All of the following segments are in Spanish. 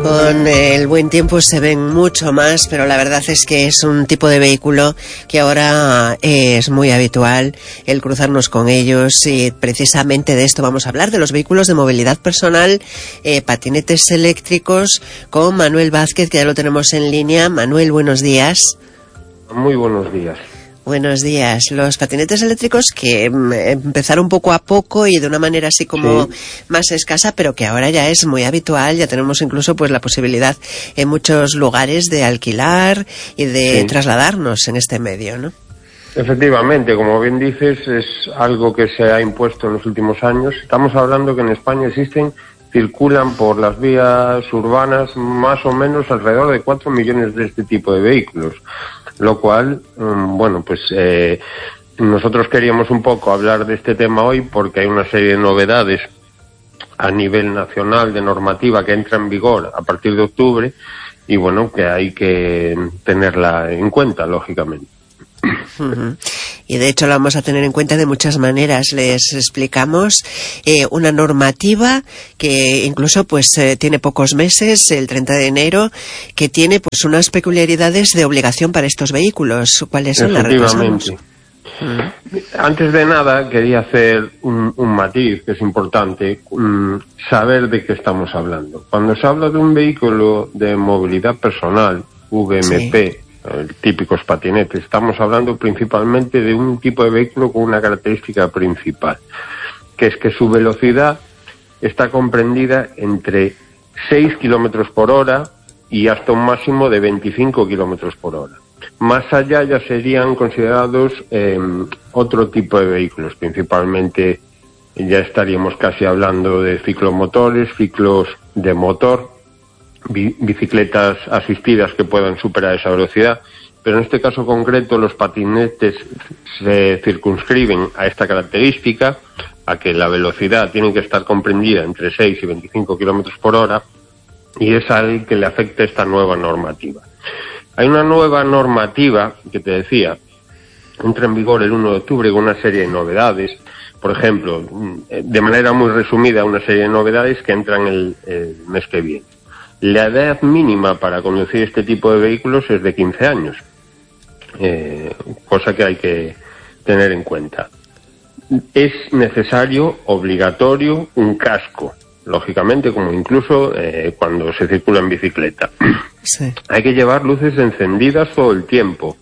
Con el buen tiempo se ven mucho más, pero la verdad es que es un tipo de vehículo que ahora es muy habitual el cruzarnos con ellos, y precisamente de esto vamos a hablar, de los vehículos de movilidad personal, patinetes eléctricos, con Manuel Vázquez, que ya lo tenemos en línea. Manuel, buenos días. Muy buenos días. Buenos días. Los patinetes eléctricos que empezaron poco a poco y de una manera así como más escasa, pero que ahora ya es muy habitual. Ya tenemos incluso pues la posibilidad en muchos lugares de alquilar y de trasladarnos en este medio, ¿no? Efectivamente, como bien dices, es algo que se ha impuesto en los últimos años. Estamos hablando que en España circulan por las vías urbanas más o menos alrededor de 4 millones de este tipo de vehículos. Lo cual, nosotros queríamos un poco hablar de este tema hoy porque hay una serie de novedades a nivel nacional de normativa que entra en vigor a partir de octubre y bueno, que hay que tenerla en cuenta, lógicamente. Y de hecho lo vamos a tener en cuenta de muchas maneras. Les explicamos una normativa que incluso pues tiene pocos meses, el 30 de enero, que tiene pues unas peculiaridades de obligación para estos vehículos. ¿Cuáles son? Las repasamos. Antes de nada quería hacer un matiz que es importante, saber de qué estamos hablando. Cuando se habla de un vehículo de movilidad personal, VMP, típicos patinetes, estamos hablando principalmente de un tipo de vehículo con una característica principal, que es que su velocidad está comprendida entre 6 kilómetros por hora y hasta un máximo de 25 kilómetros por hora. Más allá ya serían considerados otro tipo de vehículos, principalmente ya estaríamos casi hablando de ciclomotores, ciclos de motor, bicicletas asistidas que puedan superar esa velocidad, pero en este caso concreto los patinetes se circunscriben a esta característica, a que la velocidad tiene que estar comprendida entre 6 y 25 kilómetros por hora, y es al que le afecta esta nueva normativa. Hay una nueva normativa que te decía, entra en vigor el 1 de octubre con una serie de novedades. Por ejemplo, de manera muy resumida, una serie de novedades que entran el mes que viene. La edad mínima para conducir este tipo de vehículos es de 15 años, cosa que hay que tener en cuenta. Es necesario, obligatorio, un casco, lógicamente, como incluso cuando se circula en bicicleta. Sí. Hay que llevar luces encendidas todo el tiempo.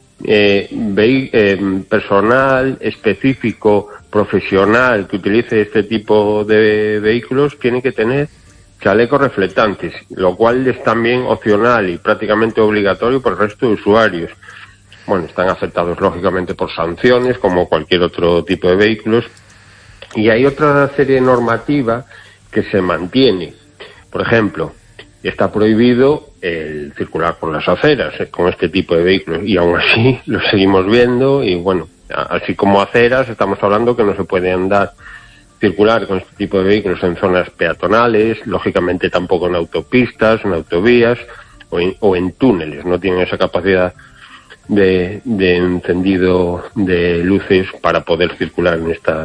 Personal específico, profesional, que utilice este tipo de vehículos, tiene que tener chalecos reflectantes, lo cual es también opcional y prácticamente obligatorio por el resto de usuarios. Bueno, están afectados lógicamente por sanciones, como cualquier otro tipo de vehículos. Y hay otra serie de normativa que se mantiene. Por ejemplo, está prohibido el circular por las aceras con este tipo de vehículos, y aún así lo seguimos viendo. Y bueno, así como aceras, estamos hablando que no se puede circular con este tipo de vehículos en zonas peatonales, lógicamente tampoco en autopistas, en autovías o en túneles. No tienen esa capacidad de encendido de luces para poder circular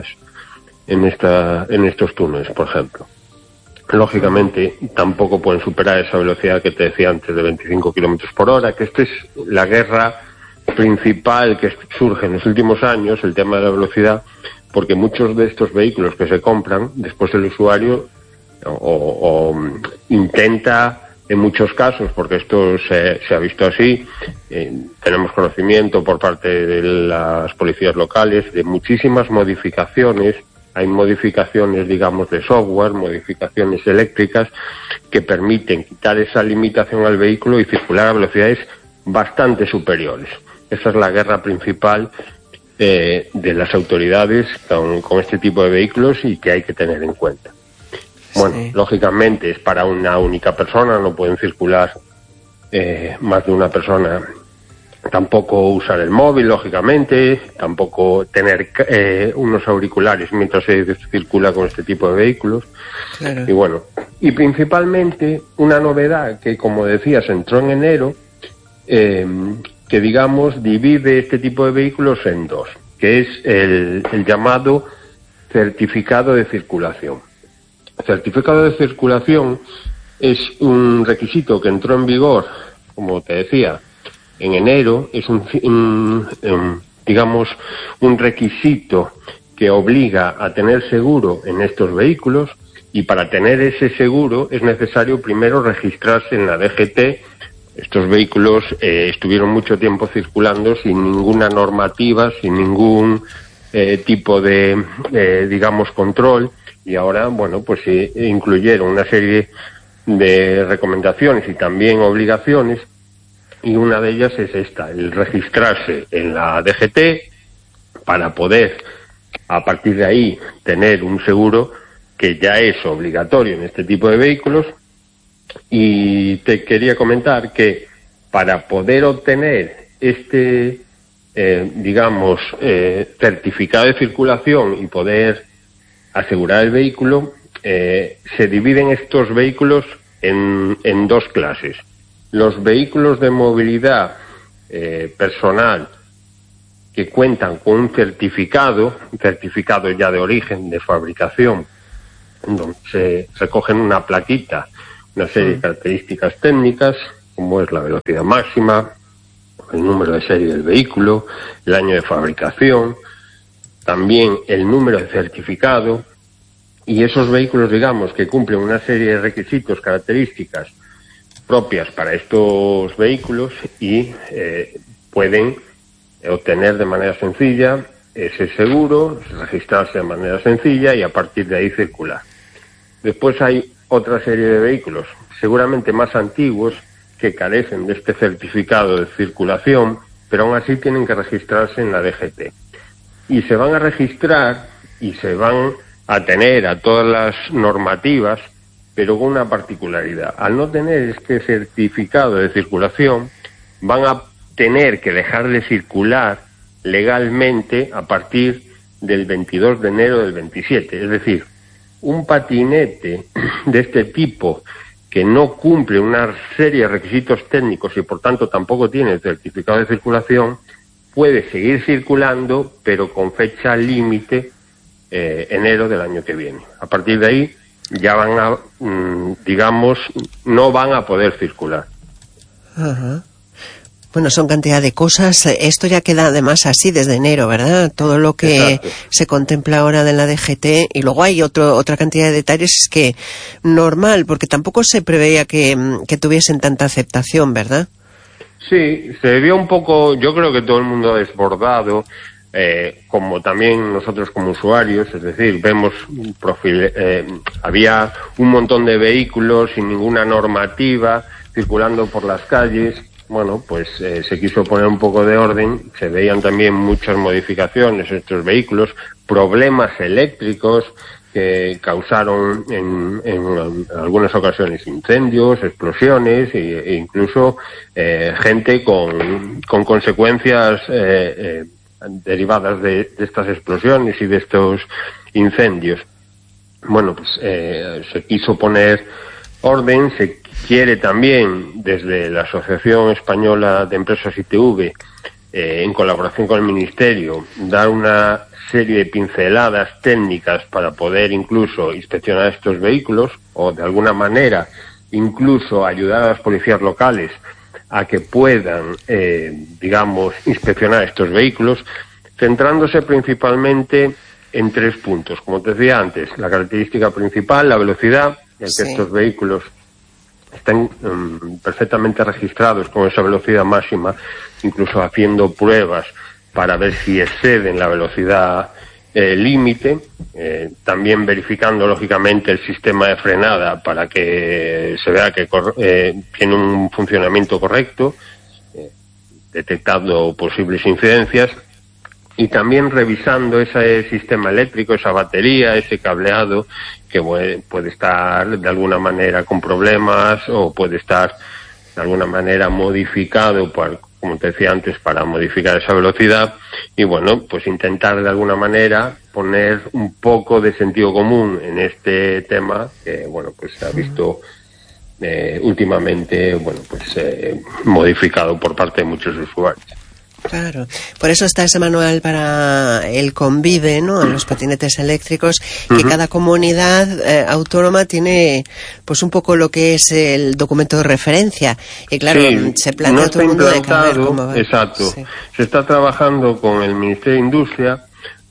en estos túneles, por ejemplo. Lógicamente tampoco pueden superar esa velocidad que te decía antes de 25 kilómetros por hora, que esta es la guerra principal que surge en los últimos años, el tema de la velocidad, porque muchos de estos vehículos que se compran, después el usuario o intenta, en muchos casos, porque esto se ha visto así, tenemos conocimiento por parte de las policías locales de muchísimas modificaciones. Hay modificaciones, digamos, de software, modificaciones eléctricas que permiten quitar esa limitación al vehículo y circular a velocidades bastante superiores. Esa es la guerra principal de las autoridades con este tipo de vehículos y que hay que tener en cuenta. Bueno, lógicamente es para una única persona, no pueden circular más de una persona. Tampoco usar el móvil, lógicamente, tampoco tener unos auriculares mientras se circula con este tipo de vehículos. Claro. Y bueno, y principalmente una novedad que, como decías, entró en enero, que digamos divide este tipo de vehículos en dos, que es el llamado certificado de circulación. Certificado de circulación es un requisito que entró en vigor, como te decía, en enero. Es digamos, un requisito que obliga a tener seguro en estos vehículos, y para tener ese seguro es necesario primero registrarse en la DGT. Estos vehículos estuvieron mucho tiempo circulando sin ninguna normativa, sin ningún tipo de, digamos, control, y ahora, bueno, pues incluyeron una serie de recomendaciones y también obligaciones, y una de ellas es esta, el registrarse en la DGT para poder, a partir de ahí, tener un seguro que ya es obligatorio en este tipo de vehículos. Y te quería comentar que para poder obtener este, digamos, certificado de circulación y poder asegurar el vehículo, se dividen estos vehículos en dos clases. Los vehículos de movilidad personal que cuentan con un certificado ya de origen, de fabricación, donde se recogen una plaquita, una serie de características técnicas, como es la velocidad máxima, el número de serie del vehículo, el año de fabricación, también el número de certificado. Y esos vehículos, digamos, que cumplen una serie de requisitos, características propias para estos vehículos, y pueden obtener de manera sencilla ese seguro, registrarse de manera sencilla y a partir de ahí circular. Después hay otra serie de vehículos, seguramente más antiguos, que carecen de este certificado de circulación, pero aún así tienen que registrarse en la DGT. Y se van a registrar y se van a tener a todas las normativas, pero con una particularidad. Al no tener este certificado de circulación, van a tener que dejar de circular legalmente a partir del 22 de enero del 27. Es decir, un patinete de este tipo que no cumple una serie de requisitos técnicos y por tanto tampoco tiene el certificado de circulación, puede seguir circulando, pero con fecha límite enero del año que viene. A partir de ahí ya van a, digamos, no van a poder circular. Ajá. Bueno, son cantidad de cosas. Esto ya queda además así desde enero, ¿verdad? Todo lo que Exacto. se contempla ahora de la DGT, y luego hay otra cantidad de detalles que normal, porque tampoco se preveía que tuviesen tanta aceptación, ¿verdad? Sí, se vio un poco, yo creo que todo el mundo ha desbordado, como también nosotros como usuarios, es decir, vemos había un montón de vehículos sin ninguna normativa circulando por las calles. Bueno, pues se quiso poner un poco de orden, se veían también muchas modificaciones en estos vehículos, problemas eléctricos que causaron en algunas ocasiones incendios, explosiones e incluso gente con consecuencias derivadas de estas explosiones y de estos incendios. Bueno, pues se quiso poner orden, se quiere también desde la Asociación Española de Empresas ITV, en colaboración con el Ministerio, dar una serie de pinceladas técnicas para poder incluso inspeccionar estos vehículos, o de alguna manera incluso ayudar a las policías locales a que puedan, digamos, inspeccionar estos vehículos, centrándose principalmente en 3 puntos. Como te decía antes, la característica principal, la velocidad, en que estos vehículos están perfectamente registrados con esa velocidad máxima, incluso haciendo pruebas para ver si exceden la velocidad límite, también verificando lógicamente el sistema de frenada para que se vea que tiene un funcionamiento correcto, detectando posibles incidencias, y también revisando ese sistema eléctrico, esa batería, ese cableado que puede estar de alguna manera con problemas o puede estar de alguna manera modificado, como te decía antes, para modificar esa velocidad. Y bueno, pues intentar de alguna manera poner un poco de sentido común en este tema que, bueno, pues se ha visto últimamente, bueno, pues modificado por parte de muchos usuarios. Claro, por eso está ese manual para el convive, ¿no?, en los patinetes eléctricos, que cada comunidad autónoma tiene pues un poco lo que es el documento de referencia, y claro, se plantea no todo el mundo de que a ver cómo va. Exacto, se está trabajando con el Ministerio de Industria.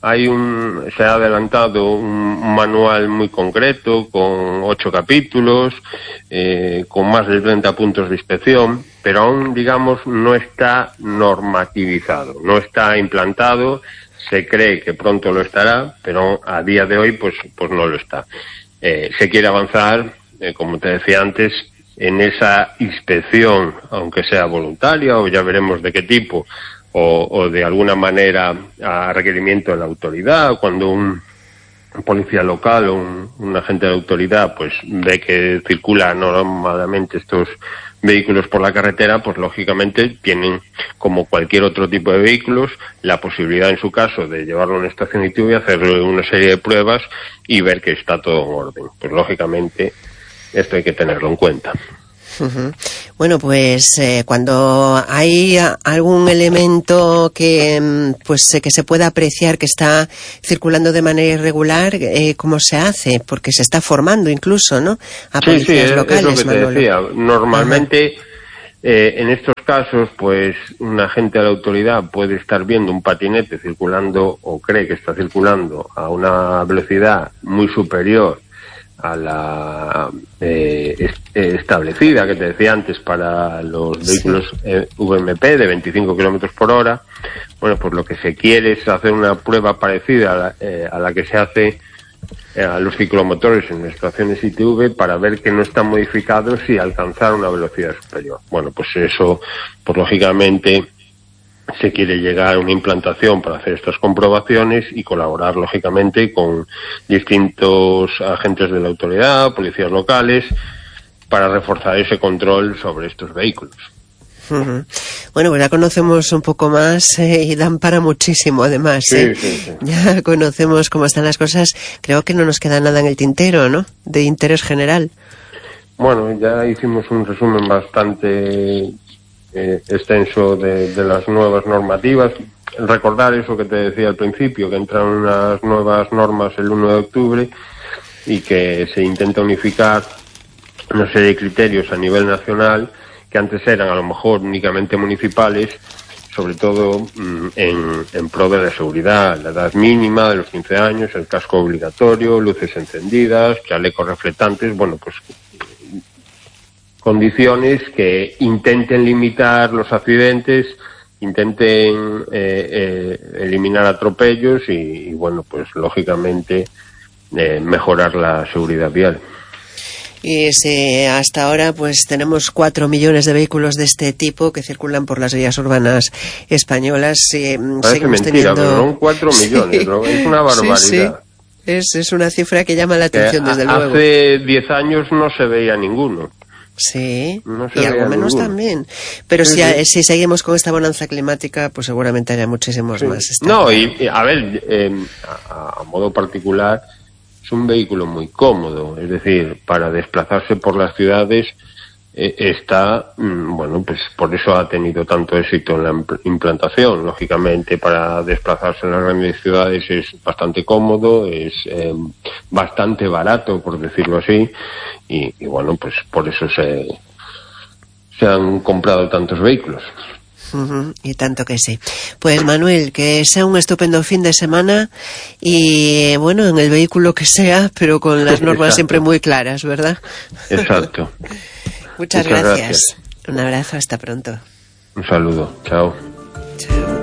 Se ha adelantado un manual muy concreto con 8 capítulos, con más de 30 puntos de inspección, pero aún, digamos, no está normativizado, no está implantado. Se cree que pronto lo estará, pero a día de hoy pues no lo está. Se quiere avanzar, como te decía antes, en esa inspección, aunque sea voluntaria, o ya veremos de qué tipo, o de alguna manera a requerimiento de la autoridad, cuando un policía local o un agente de la autoridad pues ve que circulan normalmente estos vehículos por la carretera, pues lógicamente tienen, como cualquier otro tipo de vehículos, la posibilidad en su caso de llevarlo a una estación ITV, hacerle una serie de pruebas y ver que está todo en orden. Pues lógicamente esto hay que tenerlo en cuenta. Bueno, pues cuando hay algún elemento que que se pueda apreciar que está circulando de manera irregular, ¿cómo se hace? Porque se está formando incluso, ¿no?, a policías locales. Es lo que te decía. Normalmente en estos casos, pues un agente de la autoridad puede estar viendo un patinete circulando, o cree que está circulando a una velocidad muy superior a la establecida, que te decía antes, para los vehículos VMP de 25 kilómetros por hora. Bueno, pues lo que se quiere es hacer una prueba parecida a la que se hace a los ciclomotores en estaciones ITV, para ver que no están modificados y alcanzar una velocidad superior. Bueno, pues eso, pues lógicamente se quiere llegar a una implantación para hacer estas comprobaciones y colaborar lógicamente con distintos agentes de la autoridad, policías locales, para reforzar ese control sobre estos vehículos. Bueno, pues ya conocemos un poco más y dan para muchísimo, además. Sí. Ya conocemos cómo están las cosas. Creo que no nos queda nada en el tintero, ¿no?, de interés general. Bueno, ya hicimos un resumen bastante extenso de las nuevas normativas. Recordar eso que te decía al principio, que entran unas nuevas normas el 1 de octubre y que se intenta unificar una serie de criterios a nivel nacional que antes eran a lo mejor únicamente municipales, sobre todo en pro de la seguridad, la edad mínima de los 15 años, el casco obligatorio, luces encendidas, chalecos reflectantes, bueno, pues condiciones que intenten limitar los accidentes, intenten eliminar atropellos y bueno, pues lógicamente mejorar la seguridad vial. Y si hasta ahora pues tenemos 4 millones de vehículos de este tipo que circulan por las vías urbanas españolas, Parece seguimos mentira, teniendo... pero son 4 millones, ¿no? Es una barbaridad. Es una cifra que llama la atención, desde luego. Hace 10 años no se veía ninguno. Sí, no se y algo menos ninguno. También. Pero si seguimos con esta bonanza climática, pues seguramente haya muchísimos más. No, y a ver, a modo particular, es un vehículo muy cómodo, es decir, para desplazarse por las ciudades está, bueno, pues por eso ha tenido tanto éxito en la implantación. Lógicamente, para desplazarse en las grandes ciudades es bastante cómodo, es bastante barato, por decirlo así, y bueno, pues por eso se han comprado tantos vehículos. Y tanto que sí. Pues Manuel, que sea un estupendo fin de semana y bueno, en el vehículo que sea, pero con las normas siempre muy claras, ¿verdad? Exacto. Muchas gracias. Un abrazo, hasta pronto. Un saludo, chao.